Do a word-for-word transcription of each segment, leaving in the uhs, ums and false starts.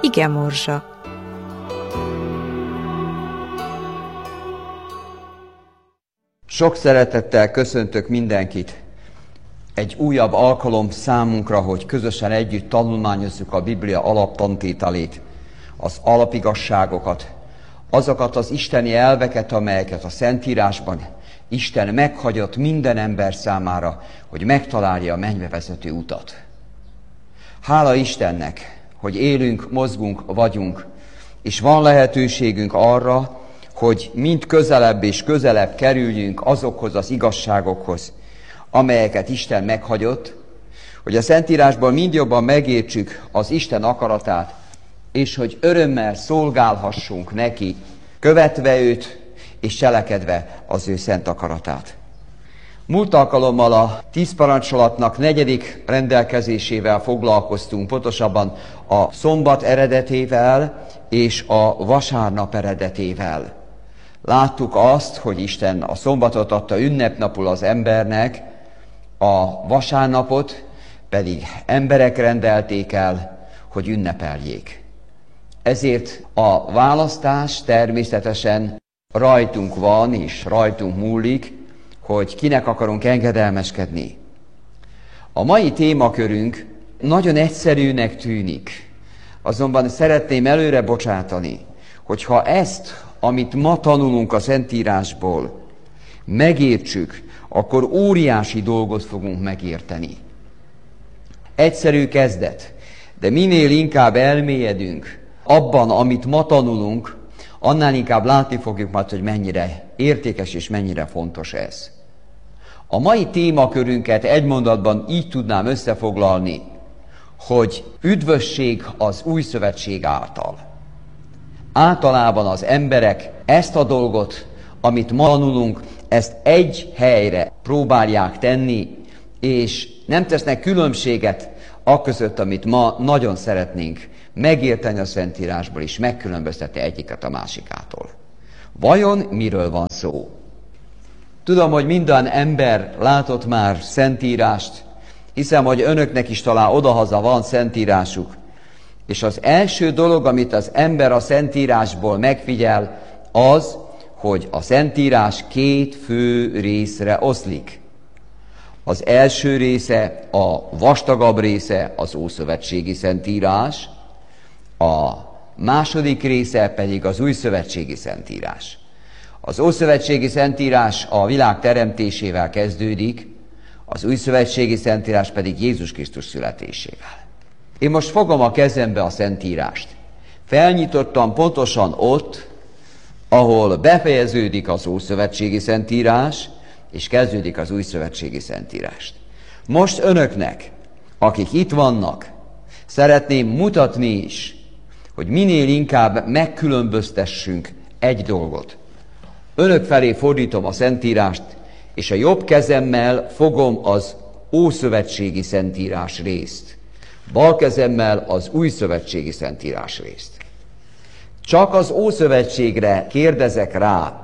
Ige morzsa. Sok szeretettel köszöntök mindenkit. Egy újabb alkalom számunkra, hogy közösen együtt tanulmányozzuk a Biblia alaptantételét, az alapigasságokat, azokat az isteni elveket, amelyeket a Szentírásban Isten meghagyott minden ember számára, hogy megtalálja a mennybe vezető utat. Hála Istennek, hogy élünk, mozgunk, vagyunk, és van lehetőségünk arra, hogy mind közelebb és közelebb kerüljünk azokhoz az igazságokhoz, amelyeket Isten meghagyott, hogy a Szentírásban mind jobban megértsük az Isten akaratát, és hogy örömmel szolgálhassunk neki, követve őt és cselekedve az ő szent akaratát. Múlt alkalommal a tíz parancsolatnak negyedik rendelkezésével foglalkoztunk, pontosabban a szombat eredetével és a vasárnap eredetével. Láttuk azt, hogy Isten a szombatot adta ünnepnapul az embernek, a vasárnapot pedig emberek rendelték el, hogy ünnepeljék. Ezért a választás természetesen rajtunk van és rajtunk múlik, hogy kinek akarunk engedelmeskedni. A mai témakörünk nagyon egyszerűnek tűnik, azonban szeretném előre bocsátani, hogyha ezt, amit ma tanulunk a Szentírásból, megértsük, akkor óriási dolgot fogunk megérteni. Egyszerű kezdet, de minél inkább elmélyedünk abban, amit ma tanulunk, annál inkább látni fogjuk majd, hogy mennyire értékes és mennyire fontos ez. A mai témakörünket egy mondatban így tudnám összefoglalni, hogy üdvösség az új szövetség által. Általában az emberek ezt a dolgot, amit ma tanulunk, ezt egy helyre próbálják tenni, és nem tesznek különbséget aközött, amit ma nagyon szeretnénk megérteni a Szentírásból, és megkülönböztetni egyiket a másikától. Vajon miről van szó? Tudom, hogy minden ember látott már Szentírást, hiszem, hogy önöknek is talán odahaza van Szentírásuk, és az első dolog, amit az ember a Szentírásból megfigyel, az, hogy a Szentírás két fő részre oszlik. Az első része, a vastagabb része az Ószövetségi Szentírás, a második része pedig az Újszövetségi Szentírás. Az Ószövetségi Szentírás a világ teremtésével kezdődik, az Újszövetségi Szentírás pedig Jézus Krisztus születésével. Én most fogom a kezembe a Szentírást. Felnyitottam pontosan ott, ahol befejeződik az Ószövetségi Szentírás, és kezdődik az Újszövetségi Szentírást. Most önöknek, akik itt vannak, szeretném mutatni is, hogy minél inkább megkülönböztessünk egy dolgot. Önök felé fordítom a Szentírást, és a jobb kezemmel fogom az Ószövetségi Szentírás részt. Bal kezemmel az Újszövetségi Szentírás részt. Csak az Ószövetségre kérdezek rá,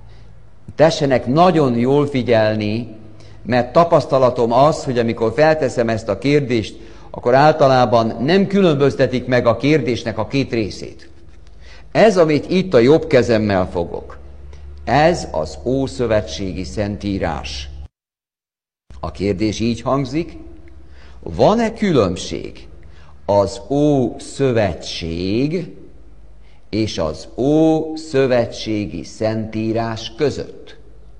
tessenek nagyon jól figyelni, mert tapasztalatom az, hogy amikor felteszem ezt a kérdést, akkor általában nem különböztetik meg a kérdésnek a két részét. Ez, amit itt a jobb kezemmel fogok, ez az Ószövetségi Szentírás. A kérdés így hangzik, van-e különbség az Ószövetség és az Ószövetségi Szentírás között?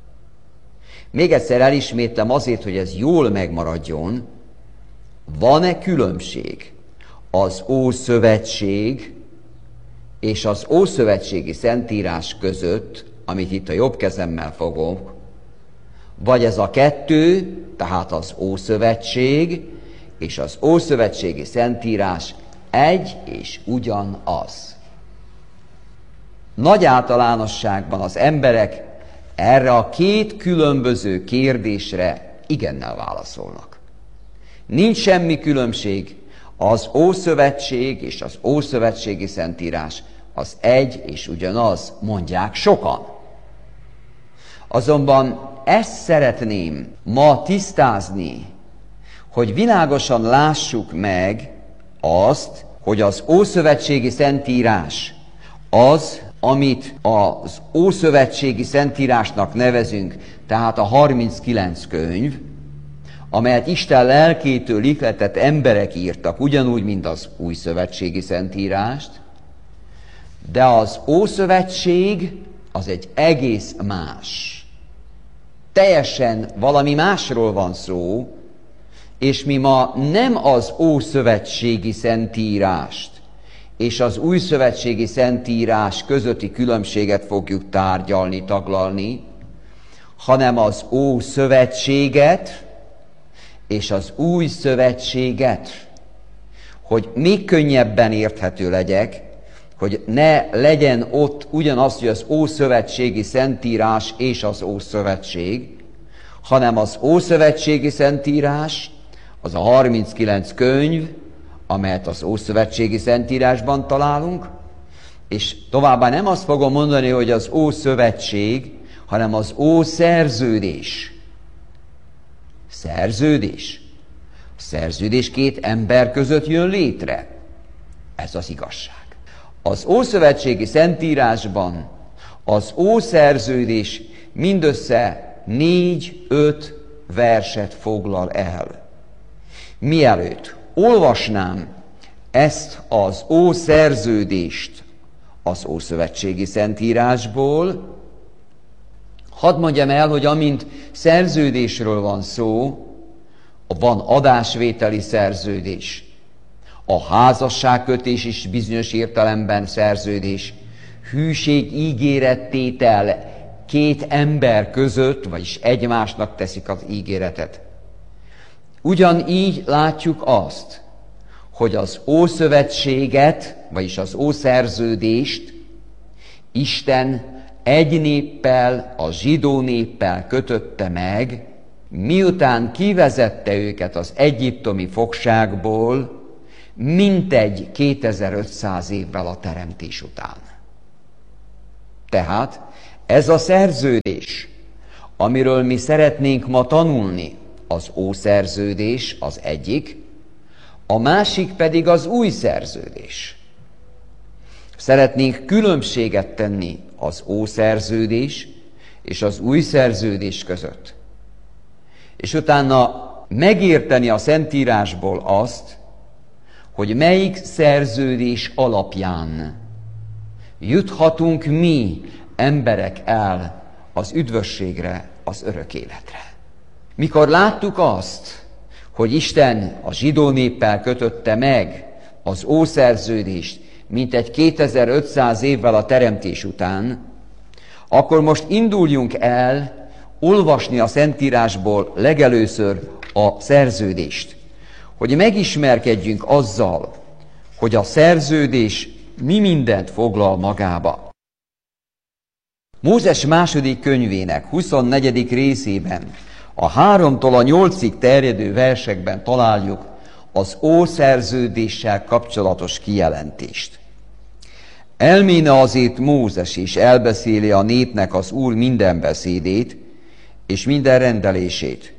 Még egyszer elismétlem azért, hogy ez jól megmaradjon. Van-e különbség az Ószövetség és az Ószövetségi Szentírás között, amit itt a jobb kezemmel fogok, vagy ez a kettő, tehát az Ószövetség és az Ószövetségi Szentírás egy és ugyanaz? Nagy általánosságban az emberek erre a két különböző kérdésre igennel válaszolnak. Nincs semmi különbség, az Ószövetség és az Ószövetségi Szentírás az egy és ugyanaz, mondják sokan. Azonban ezt szeretném ma tisztázni, hogy világosan lássuk meg azt, hogy az Ószövetségi Szentírás az, amit az Ószövetségi Szentírásnak nevezünk, tehát a harminckilenc könyv, amelyet Isten lelkétől ihletett emberek írtak, ugyanúgy, mint az Újszövetségi Szentírást, de az Ószövetség az egy egész más. Teljesen valami másról van szó, és mi ma nem az Ószövetségi Szentírást és az Újszövetségi Szentírás közötti különbséget fogjuk tárgyalni, taglalni, hanem az Ószövetséget és az Új Szövetséget, hogy még könnyebben érthető legyek, hogy ne legyen ott ugyanaz, hogy az Ószövetségi Szentírás és az Ószövetség, hanem az Ószövetségi Szentírás az a harminckilenc könyv, amelyet az Ószövetségi Szentírásban találunk, és továbbá nem azt fogom mondani, hogy az Ószövetség, hanem az Ószerződés. Szerződés. Szerződés két ember között jön létre. Ez az igazság. Az Ószövetségi Szentírásban az Ószerződés mindössze négy-öt verset foglal el. Mielőtt olvasnám ezt az Ószerződést az Ószövetségi Szentírásból, hadd mondjam el, hogy amint szerződésről van szó, van adásvételi szerződés, a házasságkötés is bizonyos értelemben szerződés, hűség ígérettétel két ember között, vagyis egymásnak teszik az ígéretet. Ugyanígy látjuk azt, hogy az Ószövetséget, vagyis az Ószerződést Isten egy néppel, a zsidó néppel kötötte meg, miután kivezette őket az egyiptomi fogságból, mintegy kétezer-ötszáz évvel a teremtés után. Tehát ez a szerződés, amiről mi szeretnénk ma tanulni, az Ószerződés az egyik, a másik pedig az Új Szerződés. Szeretnénk különbséget tenni az Ószerződés és az Új Szerződés között. És utána megérteni a Szentírásból azt, hogy melyik szerződés alapján juthatunk mi, emberek el az üdvösségre, az örök életre. Mikor láttuk azt, hogy Isten a zsidó néppel kötötte meg az Ószerződést mintegy kétezer-ötszáz évvel a teremtés után, akkor most induljunk el olvasni a Szentírásból legelőször a szerződést, hogy megismerkedjünk azzal, hogy a szerződés mi mindent foglal magába. Mózes második könyvének huszonnegyedik részében, a háromtól a nyolcig terjedő versekben találjuk az Ószerződéssel kapcsolatos kijelentést. Elméne azért Mózes is elbeszéli a népnek az Úr minden beszédét és minden rendelését.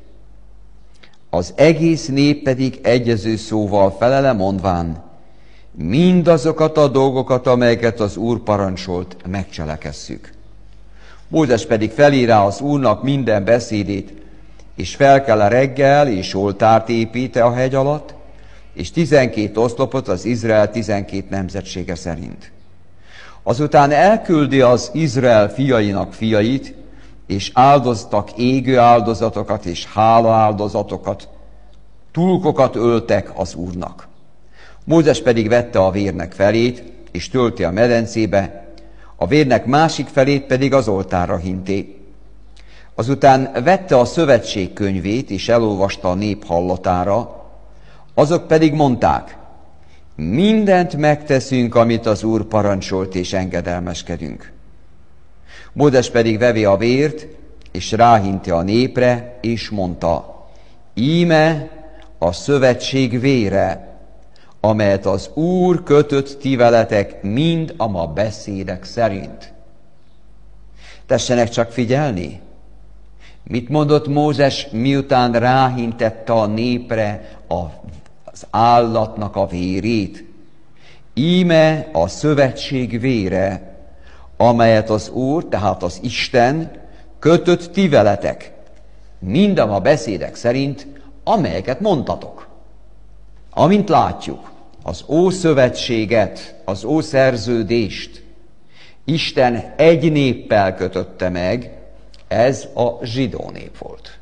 Az egész nép pedig egyező szóval felele mondván, mindazokat a dolgokat, amelyeket az Úr parancsolt, megcselekesszük. Mózes pedig felírá az Úrnak minden beszédét, és felkel a reggel, és oltárt építe a hegy alatt, és tizenkét oszlopot az Izrael tizenkét nemzetsége szerint. Azután elküldi az Izrael fiainak fiait, és áldoztak égő áldozatokat és hála áldozatokat, tulkokat öltek az Úrnak. Mózes pedig vette a vérnek felét, és tölti a medencébe, a vérnek másik felét pedig az oltárra hinté. Azután vette a szövetség könyvét, és elolvasta a nép hallatára, azok pedig mondták, mindent megteszünk, amit az Úr parancsolt, és engedelmeskedünk. Mózes pedig vevi a vért, és ráhinti a népre, és mondta, íme a szövetség vére, amelyet az Úr kötött ti veletek mind a ma beszédek szerint. Tessenek csak figyelni, mit mondott Mózes, miután ráhintette a népre az állatnak a vérét? Íme a szövetség vére, amelyet az Úr, tehát az Isten kötött ti veletek, mindam a beszédek szerint, amelyeket mondtatok. Amint látjuk, az Ószövetséget, az Ószerződést Isten egy néppel kötötte meg, ez a zsidó nép volt.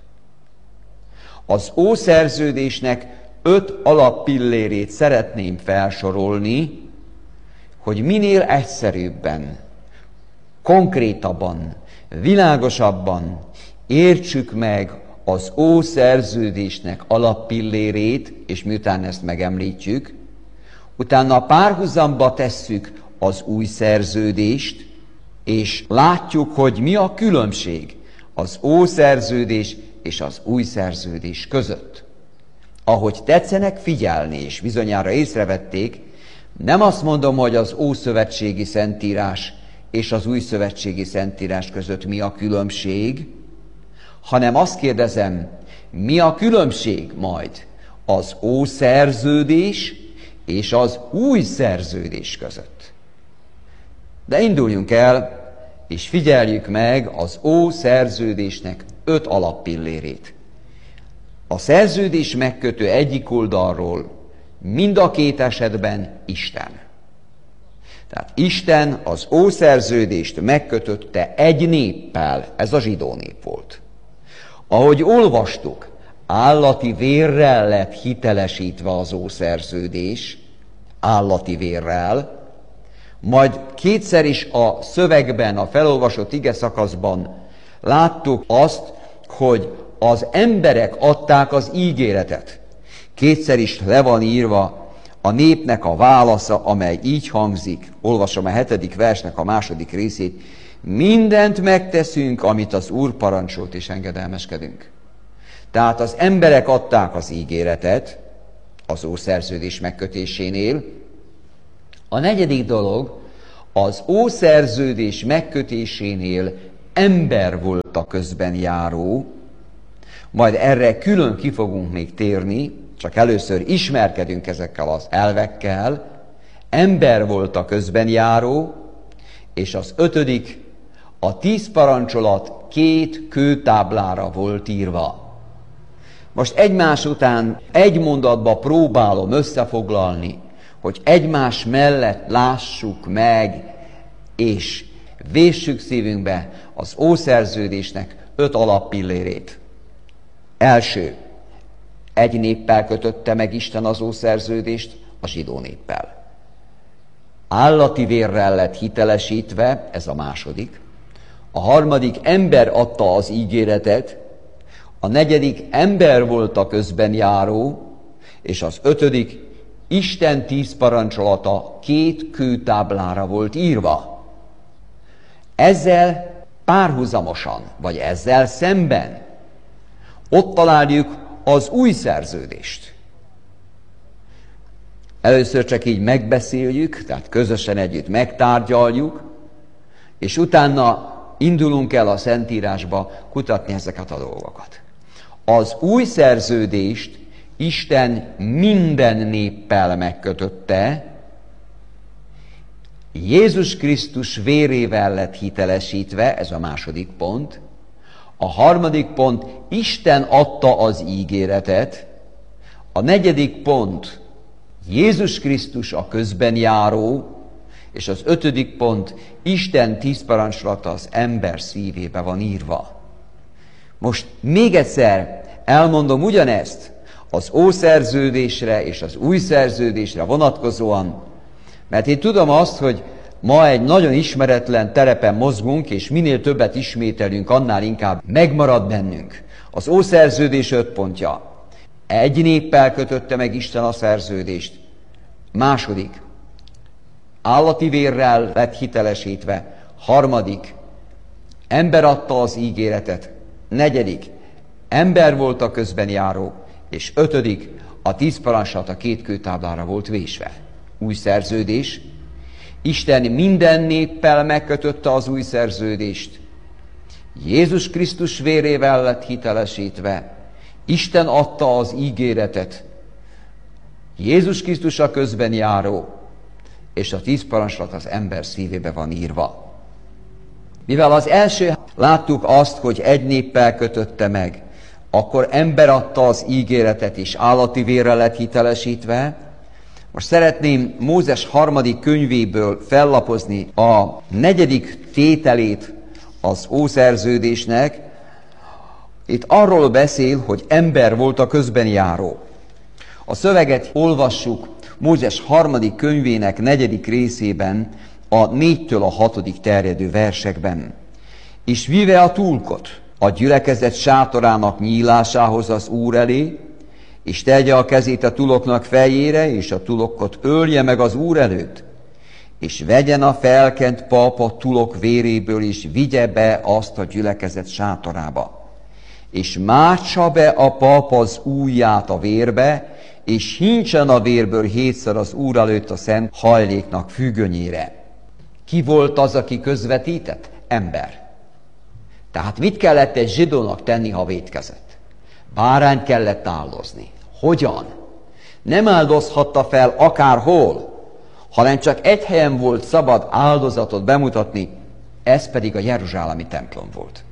Az Ószerződésnek öt alappillérét szeretném felsorolni, hogy minél egyszerűbben, konkrétabban, világosabban értsük meg az Ószerződésnek alappillérét, és miután ezt megemlítjük, utána párhuzamba tesszük az Új Szerződést, és látjuk, hogy mi a különbség az Ószerződés és az Új Szerződés között. Ahogy tetszenek figyelni, és bizonyára észrevették, nem azt mondom, hogy az Ószövetségi Szentírás és az Újszövetségi Szentírás között mi a különbség, hanem azt kérdezem, mi a különbség majd az Ószerződés és az Új Szerződés között. De induljunk el, és figyeljük meg az Ószerződésnek öt alappillérét. A szerződés megkötő egyik oldalról mind a két esetben Isten. Tehát Isten az Ószerződést megkötötte egy néppel, ez a zsidó nép volt. Ahogy olvastuk, állati vérrel lett hitelesítve az Ószerződés, állati vérrel, majd kétszer is a szövegben, a felolvasott ige szakaszban láttuk azt, hogy az emberek adták az ígéretet. Kétszer is le van írva a népnek a válasza, amely így hangzik, olvasom a hetedik versnek a második részét, mindent megteszünk, amit az Úr parancsolt, és engedelmeskedünk. Tehát az emberek adták az ígéretet az Ószerződés megkötésénél. A negyedik dolog, az Ószerződés megkötésénél ember volt a közben járó, majd erre külön ki fogunk még térni, csak először ismerkedünk ezekkel az elvekkel. Ember volt a közben járó, és az ötödik, a tíz parancsolat két kőtáblára volt írva. Most egymás után egy mondatba próbálom összefoglalni, hogy egymás mellett lássuk meg, és véssük szívünkbe az Ószerződésnek öt alappillérét. Első, egy néppel kötötte meg Isten az Ószerződést, a zsidó néppel. Állati vérrel lett hitelesítve, ez a második. A harmadik, ember adta az ígéretet. A negyedik, ember volt a közben járó. És az ötödik, Isten tíz parancsolata két kőtáblára volt írva. Ezzel párhuzamosan, vagy ezzel szemben ott találjuk az Új Szerződést. Először csak így megbeszéljük, tehát közösen együtt megtárgyaljuk, és utána indulunk el a Szentírásba kutatni ezeket a dolgokat. Az Új Szerződést Isten minden néppel megkötötte, Jézus Krisztus vérével lett hitelesítve, ez a második pont. A harmadik pont, Isten adta az ígéretet. A negyedik pont, Jézus Krisztus a közben járó. És az ötödik pont, Isten tíz parancsolata az ember szívébe van írva. Most még egyszer elmondom ugyanezt az Ószerződésre és az Új Szerződésre vonatkozóan, mert én tudom azt, hogy ma egy nagyon ismeretlen terepen mozgunk, és minél többet ismételünk, annál inkább megmarad bennünk. Az Ószerződés öt pontja. Egy néppel kötötte meg Isten a szerződést. Második, állati vérrel lett hitelesítve. Harmadik, ember adta az ígéretet. Negyedik, ember volt a közben járó. És ötödik, a tíz parancsolat a két kőtáblára volt vésve. Új Szerződés. Isten minden néppel megkötötte az Új Szerződést. Jézus Krisztus vérével lett hitelesítve. Isten adta az ígéretet. Jézus Krisztus a közben járó. és a tíz parancsolat az ember szívébe van írva. Mivel az első láttuk azt, hogy egy néppel kötötte meg, akkor ember adta az ígéretet is, állati vérrel lett hitelesítve. Most szeretném Mózes harmadik könyvéből fellapozni a negyedik tételét az Ószerződésnek. Itt arról beszél, hogy ember volt a közbenjáró. A szöveget olvassuk Mózes harmadik könyvének negyedik részében, a négytől a hatodik terjedő versekben. És vive a túlkot a gyülekezet sátorának nyílásához az Úr elé, és tegye a kezét a tuloknak fejére, és a tulokkot ölje meg az Úr előtt, és vegyen a felkent pap a tulok véréből, és vigye be azt a gyülekezet sátorába. És mátsa be a pap az ujját a vérbe, és hincsen a vérből hétszer az Úr előtt a szent hajléknak függönyére. Ki volt az, aki közvetített? Ember. Tehát mit kellett egy zsidónak tenni, ha vétkezett? Bárányt kellett áldozni. Hogyan? Nem áldozhatta fel akárhol, hanem csak egy helyen volt szabad áldozatot bemutatni, ez pedig a jeruzsálemi templom volt.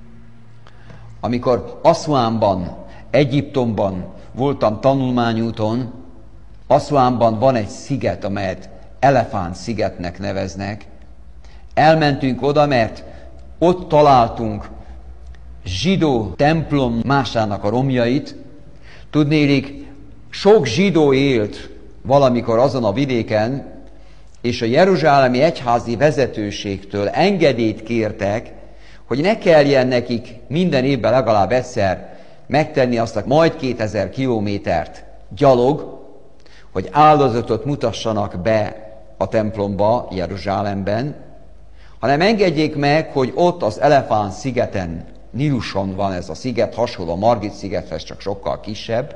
Amikor Asszuánban, Egyiptomban voltam tanulmányúton, Asszuánban van egy sziget, amelyet Elefánt szigetnek neveznek. Elmentünk oda, mert ott találtunk zsidó templom másának a romjait. Tudnélik, sok zsidó élt valamikor azon a vidéken, és a jeruzsálemi egyházi vezetőségtől engedélyt kértek, hogy ne kelljen nekik minden évben legalább egyszer megtenni azt a majd kétezer kilométert gyalog, hogy áldozatot mutassanak be a templomba Jeruzsálemben, hanem engedjék meg, hogy ott az Elefánt szigeten, Níluson van ez a sziget, hasonló a Margit szigethez, csak sokkal kisebb,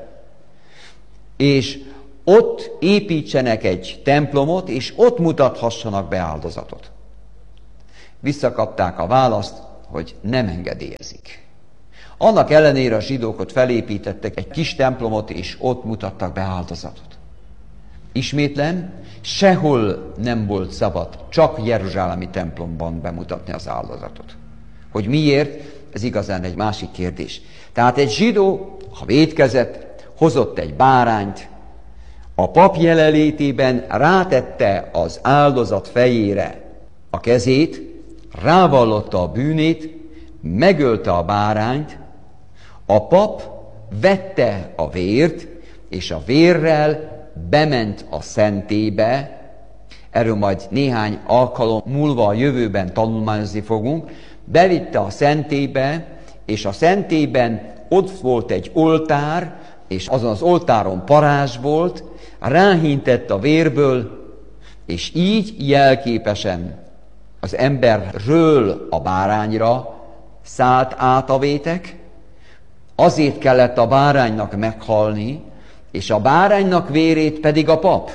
és ott építsenek egy templomot, és ott mutathassanak be áldozatot. Visszakapták a választ, hogy nem engedélyezik. Annak ellenére a zsidók ott felépítettek egy kis templomot, és ott mutattak be áldozatot. Ismétlem, sehol nem volt szabad, csak jeruzsálemi templomban bemutatni az áldozatot. Hogy miért? Ez igazán egy másik kérdés. Tehát egy zsidó, ha vétkezett, hozott egy bárányt, a pap jelenlétében rátette az áldozat fejére a kezét, rávallotta a bűnét, megölte a bárányt, a pap vette a vért, és a vérrel bement a szentélybe. Erről majd néhány alkalom múlva a jövőben tanulmányozni fogunk. Bevitte a szentélybe, és a szentélyben ott volt egy oltár, és azon az oltáron parázs volt, ráhintett a vérből, és így jelképesen az emberről a bárányra szállt át a vétek. Azért kellett a báránynak meghalni, és a báránynak vérét pedig a pap.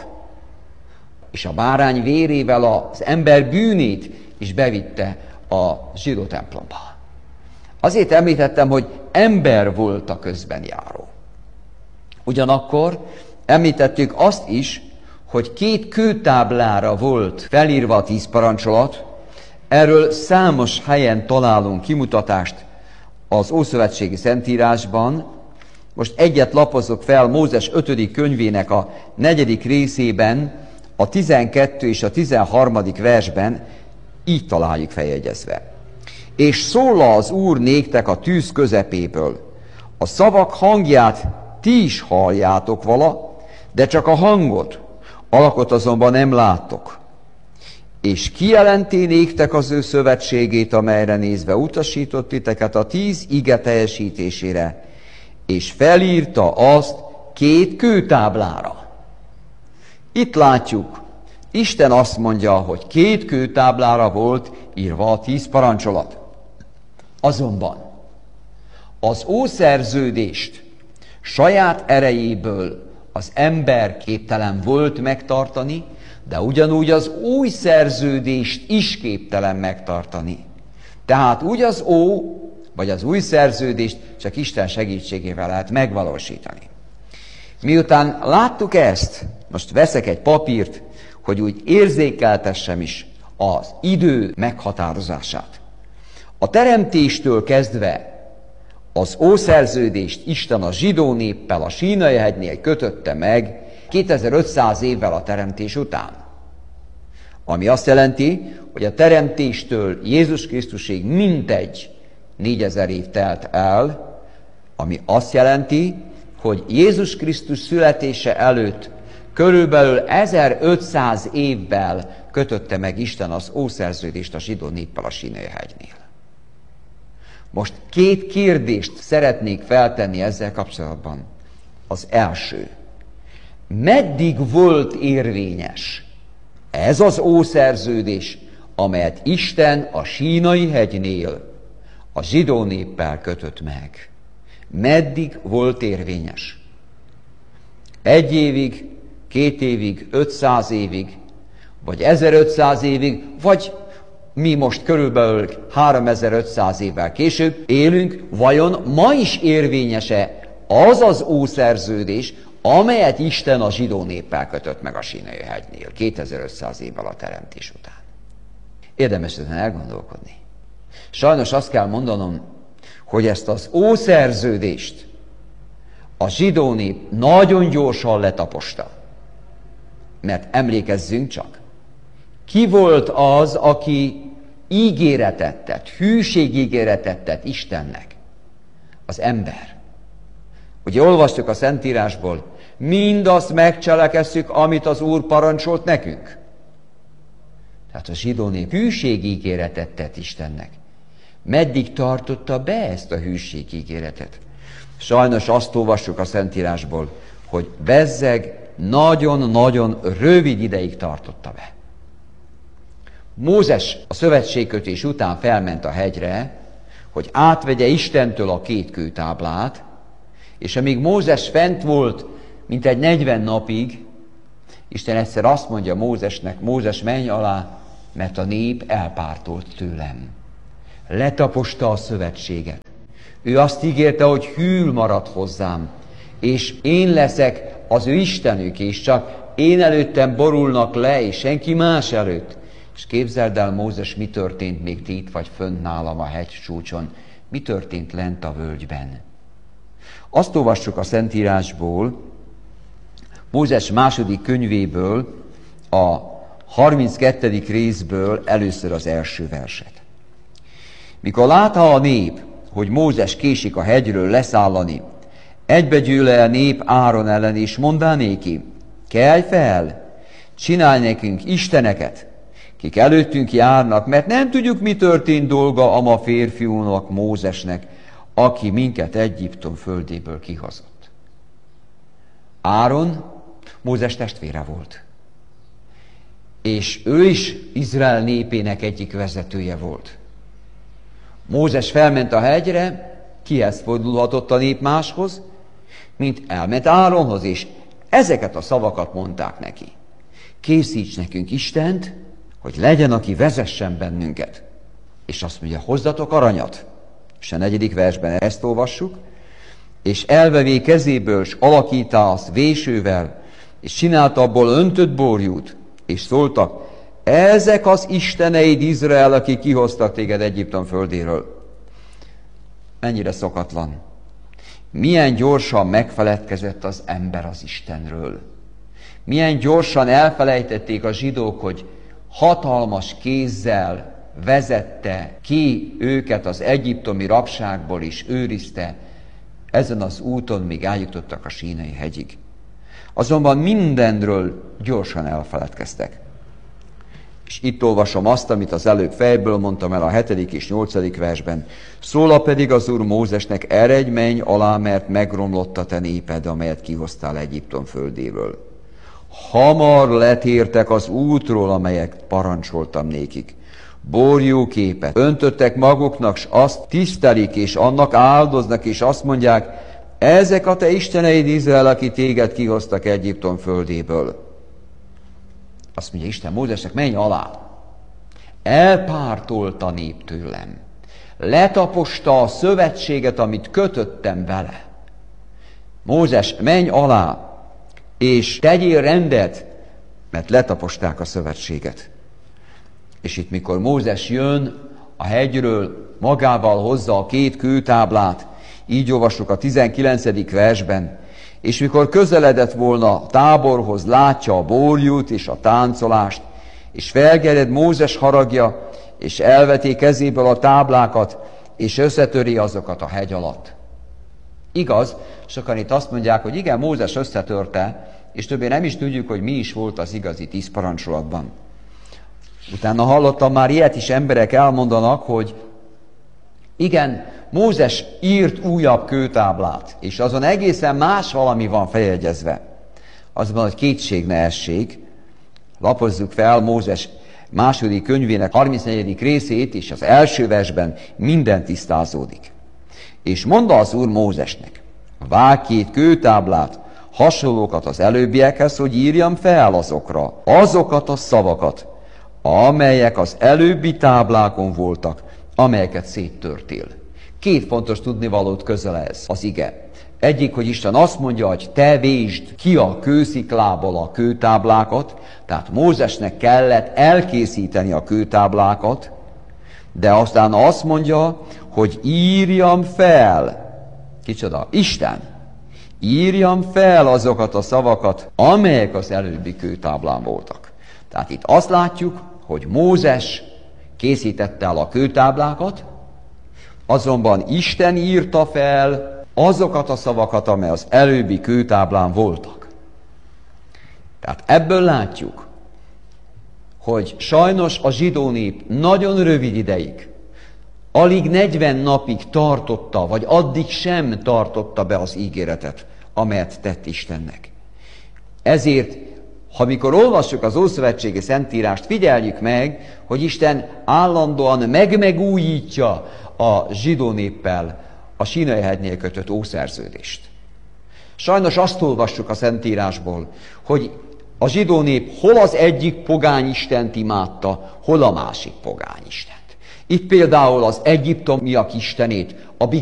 És a bárány vérével az ember bűnét is bevitte a zsidó templomba. Azért említettem, hogy ember volt a közbenjáró. Ugyanakkor említettük azt is, hogy két kőtáblára volt felírva a tíz parancsolat. Erről számos helyen találunk kimutatást az Ószövetségi Szentírásban. Most egyet lapozok fel Mózes ötödik könyvének a negyedik részében, a tizenkettő és a tizenharmadik versben, így találjuk feljegyezve. És szól az Úr néktek a tűz közepéből, a szavak hangját ti is halljátok vala, de csak a hangot, alakot azonban nem láttok. És kijelenti néktek az ő szövetségét, amelyre nézve utasított titeket a tíz ige teljesítésére, és felírta azt két kőtáblára. Itt látjuk, Isten azt mondja, hogy két kőtáblára volt írva a tíz parancsolat. Azonban az Ószerződést saját erejéből az ember képtelen volt megtartani, de ugyanúgy az új szerződést is képtelen megtartani. Tehát úgy az ó, vagy az új szerződést csak Isten segítségével lehet megvalósítani. Miután láttuk ezt, most veszek egy papírt, hogy úgy érzékeltessem is az idő meghatározását. A teremtéstől kezdve az Ószerződést Isten a zsidó néppel a Sínai-hegynél kötötte meg kétezer-ötszáz évvel a teremtés után. Ami azt jelenti, hogy a teremtéstől Jézus Krisztusig mintegy négyezer év telt el, ami azt jelenti, hogy Jézus Krisztus születése előtt körülbelül ezerötszáz évvel kötötte meg Isten az Ószerződést a zsidó néppel a Sínai-hegynél. Most két kérdést szeretnék feltenni ezzel kapcsolatban. Az első. Meddig volt érvényes ez az Ószerződés, amelyet Isten a Sínai-hegynél a zsidó néppel kötött meg? Meddig volt érvényes? Egy évig, két évig, ötszáz évig, vagy ezerötszáz évig, vagy mi most körülbelül háromezer-ötszáz évvel később élünk, vajon ma is érvényes-e az az Ószerződés, amelyet Isten a zsidó néppel kötött meg a Sínai-hegynél kétezer-ötszáz évvel a teremtés után? Érdemes ezen elgondolkodni. Sajnos azt kell mondanom, hogy ezt az Ószerződést a zsidó nép nagyon gyorsan letaposta. Mert emlékezzünk csak, ki volt az, aki ígéretet tett, hűségígéretet tett Istennek? Az ember. Ugye olvastuk a Szentírásból, mindazt megcselekesszük, amit az Úr parancsolt nekünk. Tehát a zsidó nép hűségígéretet tett Istennek. Meddig tartotta be ezt a hűségígéretet? Sajnos azt olvassuk a Szentírásból, hogy bezzeg nagyon-nagyon rövid ideig tartotta be. Mózes a szövetségkötés után felment a hegyre, hogy átvegye Istentől a két kőtáblát, és amíg Mózes fent volt, mint egy negyven napig, Isten egyszer azt mondja Mózesnek, Mózes, menj alá, mert a nép elpártolt tőlem. Letaposta a szövetséget. Ő azt ígérte, hogy hűl marad hozzám, és én leszek az ő Istenük, és csak én előttem borulnak le, és senki más előtt. És képzeld el, Mózes, mi történt még te itt vagy fönt nálam a hegy csúcson, mi történt lent a völgyben. Azt olvassuk a Szentírásból, Mózes második könyvéből, a harminckettedik részből először az első verset. Mikor látta a nép, hogy Mózes késik a hegyről leszállani, egybegyűle a nép Áron ellen, és mondá néki, kelj fel, csinálj nekünk isteneket, kik előttünk járnak, mert nem tudjuk, mi történt dolga a ma férfiúnak, Mózesnek, aki minket Egyiptom földéből kihozott. Áron Mózes testvére volt. És ő is Izrael népének egyik vezetője volt. Mózes felment a hegyre, kihez fordulhatott a nép máshoz, mint elment Áronhoz, és ezeket a szavakat mondták neki. Készíts nekünk Istent, hogy legyen, aki vezessen bennünket. És azt mondja, hozzatok aranyat. És a negyedik versben ezt olvassuk. És elvevé kezéből, s alakítá azt vésővel, és csinálta abból öntött borjút, és szóltak, ezek az isteneid, Izrael, akik kihoztak téged Egyiptom földéről. Mennyire szokatlan. Milyen gyorsan megfeledkezett az ember az Istenről. Milyen gyorsan elfelejtették a zsidók, hogy hatalmas kézzel vezette ki őket az egyiptomi rabságból, és őrizte ezen az úton, míg eljutottak a Sínai-hegyig. Azonban mindenről gyorsan elfeledkeztek. És itt olvasom azt, amit az előbb fejből mondtam el a hetedik és nyolcadik versben. Szóla pedig az Úr Mózesnek, eredj, menj alá, mert megromlott a te néped, amelyet kihoztál Egyiptom földéből. Hamar letértek az útról, amelyet parancsoltam nékik. Borjóképet öntöttek maguknak, s azt tisztelik, és annak áldoznak, és azt mondják, ezek a te isteneid, Izrael, aki téged kihoztak Egyiptom földéből. Azt mondja Isten Mózesnek, menj alá. Elpártolt a nép tőlem. Letaposta a szövetséget, amit kötöttem vele. Mózes, menj alá, és tegyél rendet mert letaposták a szövetséget. És itt, mikor Mózes jön a hegyről, magával hozza a két kőtáblát, így olvassuk a tizenkilencedik versben, és mikor közeledett volna a táborhoz, látja a borjút és a táncolást, és felgered Mózes haragja, és elveti kezéből a táblákat, és összetöri azokat a hegy alatt. Igaz, sokan itt azt mondják, hogy igen, Mózes összetörte, és többé nem is tudjuk, hogy mi is volt az igazi tíz parancsolatban. Utána hallottam már ilyet is, emberek elmondanak, hogy igen, Mózes írt újabb kőtáblát, és azon egészen más valami van feljegyezve. Azonban, hogy kétség ne essék, lapozzuk fel Mózes második könyvének harmincnegyedik részét, és az első versben minden tisztázódik. És mondta az Úr Mózesnek, vágj két kőtáblát, hasonlókat az előbbiekhez, hogy írjam fel azokra, azokat a szavakat, amelyek az előbbi táblákon voltak, amelyeket széttörtél. Két fontos tudnivalót közöl ez az ige. Egyik, hogy Isten azt mondja, hogy te vésd ki a kősziklából a kőtáblákat, tehát Mózesnek kellett elkészíteni a kőtáblákat, de aztán azt mondja, hogy írjam fel. Kicsoda? Isten. Írjam fel azokat a szavakat, amelyek az előbbi kőtáblán voltak. Tehát itt azt látjuk, hogy Mózes készítette el a kőtáblákat, azonban Isten írta fel azokat a szavakat, amely az előbbi kőtáblán voltak. Tehát ebből látjuk, hogy sajnos a zsidó nép nagyon rövid ideig, alig negyven napig tartotta, vagy addig sem tartotta be az ígéretet, amelyet tett Istennek. Ezért, ha mikor olvassuk az Ószövetségi Szentírást, figyeljük meg, hogy Isten állandóan megmegújítja a zsidó néppel a Sínai-hegynél kötött ószerződést. Sajnos azt olvassuk a Szentírásból, hogy a zsidó nép hol az egyik pogány istent imádta, hol a másik pogány istent. Itt például az egyiptomiak istenét, a